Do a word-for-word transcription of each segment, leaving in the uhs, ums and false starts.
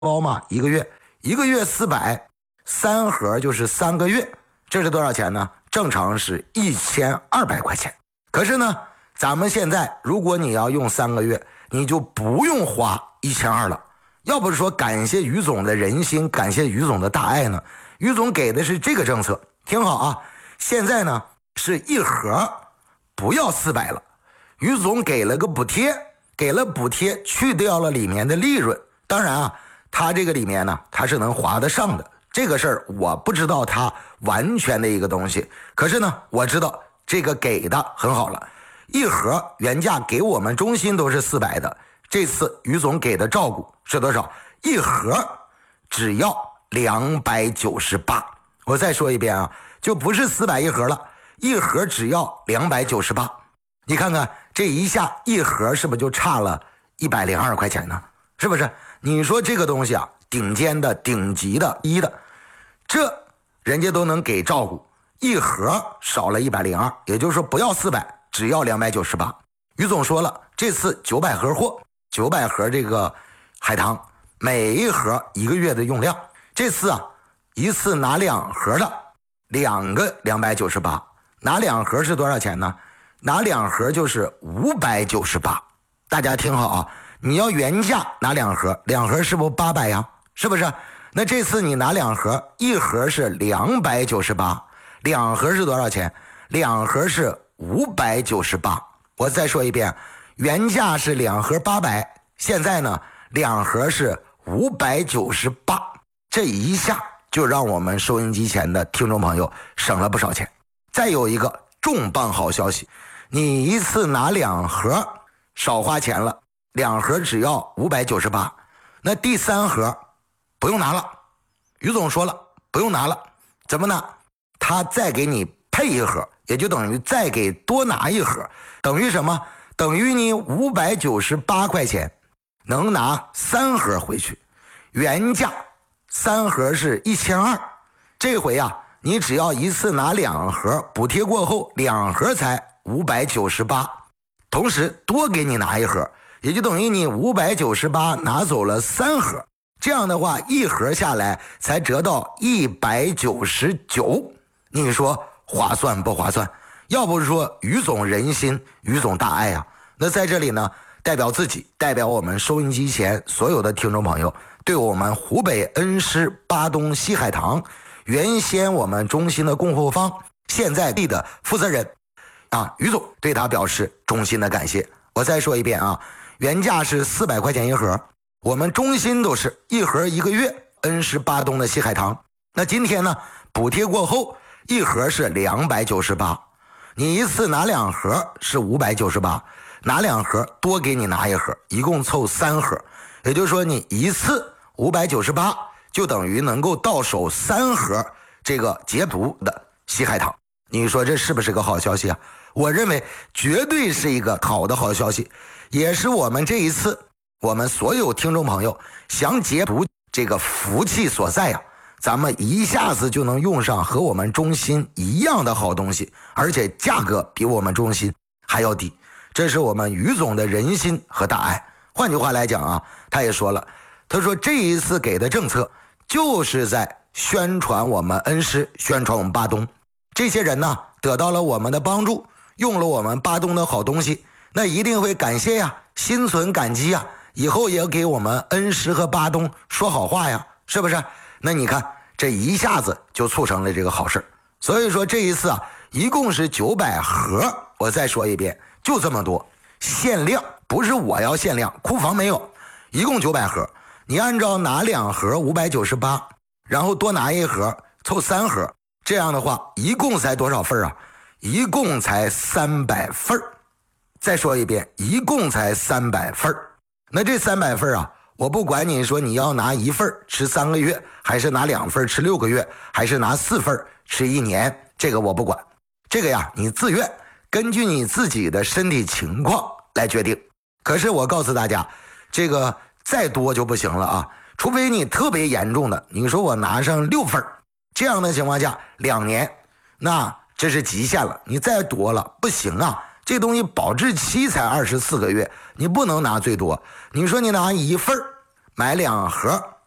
包嘛，一个月，一个月四百，三盒就是三个月，这是多少钱呢？正常是一千二百块钱。可是呢，咱们现在如果你要用三个月，你就不用花一千二了。要不是说感谢于总的人心，感谢于总的大爱呢，于总给的是这个政策，听好啊！现在呢是一盒不要四百了，于总给了个补贴，给了补贴，去掉了里面的利润。当然啊，他这个里面呢，他是能划得上的。这个事儿我不知道他完全的一个东西，可是呢，我知道这个给的很好了。一盒原价给我们中心都是四百的，这次于总给的照顾是多少？一盒只要两百九十八。我再说一遍啊，就不是四百一盒了，一盒只要两百九十八。你看看这一下一盒是不是就差了一百零二块钱呢？是不是？你说这个东西啊，顶尖的、顶级的、一的，这人家都能给照顾，一盒少了一百零二，也就是说不要四百，只要两百九十八。于总说了，这次九百盒货，九百盒这个海棠，每一盒一个月的用量，这次啊一次拿两盒的，两个两百九十八，拿两盒是多少钱呢？拿两盒就是五百九十八。大家听好啊，你要原价拿两盒，两盒是不是八百呀？是不是？那这次你拿两盒，一盒是两百九十八，两盒是多少钱？两盒是五百九十八。我再说一遍，原价是两盒八百，现在呢两盒是五百九十八，这一下就让我们收音机前的听众朋友省了不少钱。再有一个重磅好消息，你一次拿两盒少花钱了，两盒只要五百九十八，那第三盒不用拿了。于总说了，不用拿了，怎么拿？他再给你配一盒，也就等于再给多拿一盒，等于什么？等于你五百九十八块钱能拿三盒回去，原价三盒是一千二，这回啊，你只要一次拿两盒，补贴过后两盒才五百九十八，同时多给你拿一盒，也就等于你五百九十八拿走了三盒，这样的话一盒下来才折到一百九十九，你说划算不划算？要不是说于总人心，于总大爱啊。那在这里呢，代表自己，代表我们收音机前所有的听众朋友，对我们湖北恩施巴东西海棠原先我们中心的供货方现在地的负责人啊，于总对他表示衷心的感谢。我再说一遍啊，原价是四百块钱一盒，我们中心都是一盒一个月恩施巴东的西海棠。那今天呢，补贴过后一盒是两百九十八，你一次拿两盒是五百九十八，拿两盒多给你拿一盒，一共凑三盒，也就是说你一次五百九十八就等于能够到手三盒这个捷途的西海棠。你说这是不是个好消息啊？我认为绝对是一个好的好消息，也是我们这一次我们所有听众朋友想捷途这个福气所在呀、啊。咱们一下子就能用上和我们中心一样的好东西，而且价格比我们中心还要低，这是我们于总的人心和大爱。换句话来讲啊，他也说了，他说这一次给的政策就是在宣传我们恩施，宣传我们巴东。这些人呢得到了我们的帮助，用了我们巴东的好东西，那一定会感谢呀，心存感激呀，以后也要给我们恩施和巴东说好话呀，是不是？那你看这一下子就促成了这个好事。所以说这一次啊，一共是九百盒，我再说一遍，就这么多，限量，不是我要限量，库房没有，一共九百盒，你按照拿两盒五百九十八，然后多拿一盒凑三盒，这样的话一共才多少份啊？一共才三百份。再说一遍，一共才三百份。那这三百份啊，我不管你说你要拿一份吃三个月，还是拿两份吃六个月，还是拿四份吃一年，这个我不管，这个呀你自愿，根据你自己的身体情况来决定。可是我告诉大家，这个再多就不行了啊，除非你特别严重的，你说我拿上六份，这样的情况下两年，那这是极限了，你再多了不行啊，这东西保质期才二十四个月，你不能拿最多。你说你拿一份买两盒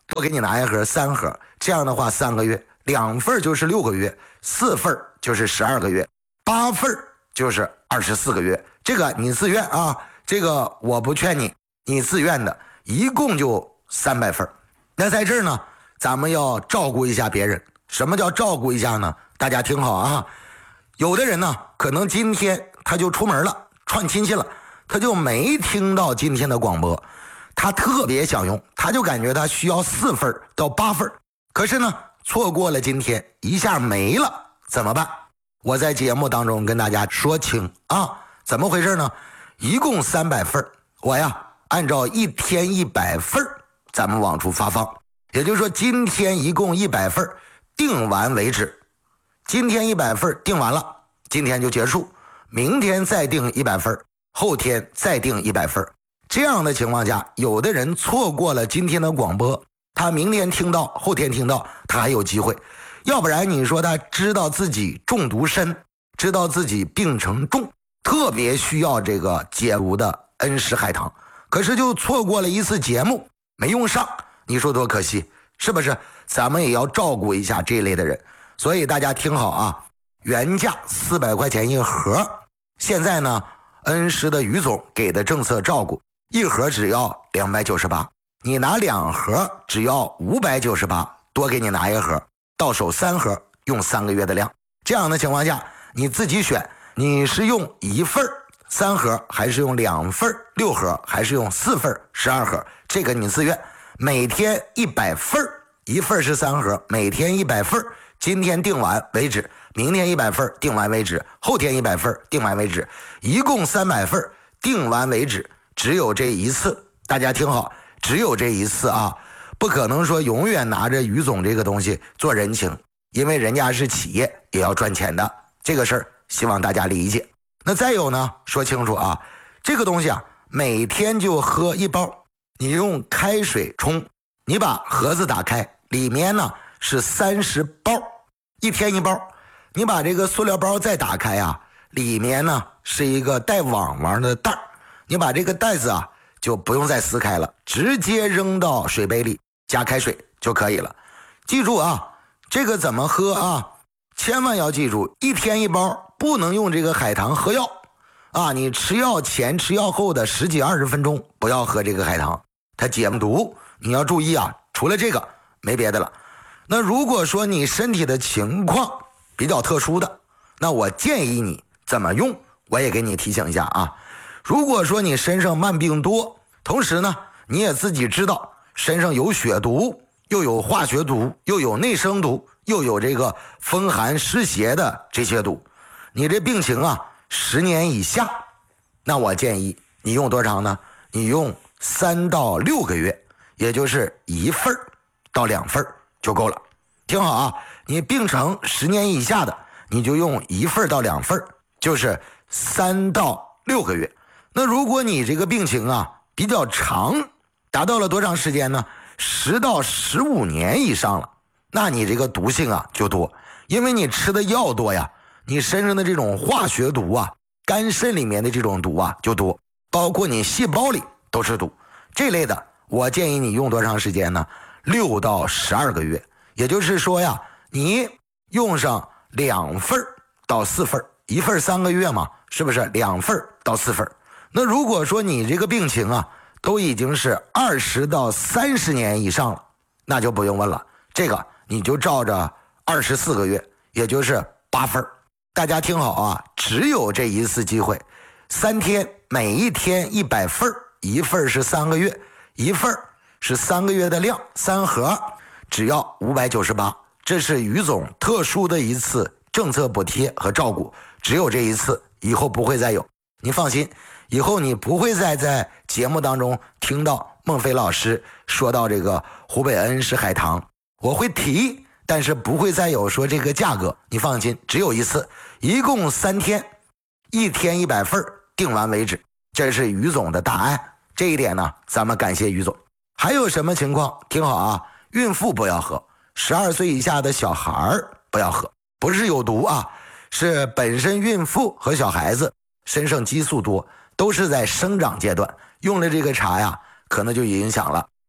多给你拿一盒三盒，这样的话三个月，两份就是六个月，四份就是十二个月，八份就是二十四个月。这个你自愿啊，这个我不劝你，你自愿的，一共就三百份。那在这儿呢，咱们要照顾一下别人。什么叫照顾一下呢？大家听好啊，有的人呢，可能今天他就出门了，串亲戚了，他就没听到今天的广播，他特别想用，他就感觉他需要四份到八份，可是呢，错过了今天，一下没了，怎么办？我在节目当中跟大家说清啊，怎么回事呢？一共三百份，我呀按照一天一百份咱们往出发放，也就是说今天一共一百份，订完为止。今天一百份订完了，今天就结束，明天再订一百份，后天再订一百份。这样的情况下，有的人错过了今天的广播，他明天听到，后天听到，他还有机会。要不然你说他知道自己中毒深，知道自己病程重，特别需要这个解毒的恩施海棠，可是就错过了一次节目，没用上，你说多可惜，是不是？咱们也要照顾一下这类的人。所以大家听好啊，原价四百块钱一盒，现在呢恩施的于总给的政策照顾，一盒只要两百九十八，你拿两盒只要五百九十八，多给你拿一盒，到手三盒，用三个月的量。这样的情况下你自己选，你是用一份三盒，还是用两份六盒，还是用四份十二盒，这个你自愿。每天一百份，一份是三盒，每天一百份，今天订完为止，明天一百份订完为止，后天一百份订完为止，一共三百份订完为止，只有这一次。大家听好，只有这一次啊，不可能说永远拿着于总这个东西做人情，因为人家是企业，也要赚钱的，这个事儿希望大家理解。那再有呢，说清楚啊，这个东西啊，每天就喝一包，你用开水冲，你把盒子打开，里面呢是三十包，一天一包。你把这个塑料包再打开啊，里面呢是一个带网网的袋，你把这个袋子啊就不用再撕开了，直接扔到水杯里加开水就可以了。记住啊，这个怎么喝啊？千万要记住，一天一包，不能用这个海棠喝药啊！你吃药前吃药后的十几二十分钟不要喝这个海棠，它解毒，你要注意啊。除了这个没别的了。那如果说你身体的情况比较特殊的，那我建议你怎么用，我也给你提醒一下啊。如果说你身上慢病多，同时呢你也自己知道身上有血毒，又有化学毒，又有内生毒，又有这个风寒湿邪的这些毒，你这病情啊十年以下，那我建议你用多长呢？你用三到六个月，也就是一份到两份就够了。听好啊，你病程十年以下的，你就用一份到两份，就是三到六个月。那如果你这个病情啊比较长，达到了多长时间呢？十到十五年以上了，那你这个毒性啊就多，因为你吃的药多呀，你身上的这种化学毒啊，肝肾里面的这种毒啊就多，包括你细胞里都是毒。这类的我建议你用多长时间呢？六到十二个月。也就是说呀，你用上两份到四份，一份三个月嘛，是不是？两份到四份。那如果说你这个病情啊都已经是二十到三十年以上了，那就不用问了，这个你就照着二十四个月，也就是八份。大家听好啊，只有这一次机会，三天，每一天一百份，一份是三个月，一份是三个月的量，三盒只要五百九十八，这是于总特殊的一次政策补贴和照顾，只有这一次，以后不会再有。你放心，以后你不会再在节目当中听到孟非老师说到这个湖北恩施海棠，我会提，但是不会再有说这个价格，你放心，只有一次，一共三天，一天一百份，订完为止，这是于总的大爱，这一点呢咱们感谢于总。还有什么情况？听好啊，孕妇不要喝，十二岁以下的小孩不要喝，不是有毒啊，是本身孕妇和小孩子身上激素多，都是在生长阶段，用了这个茶呀可能就影响了。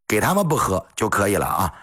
给他们不喝就可以了啊。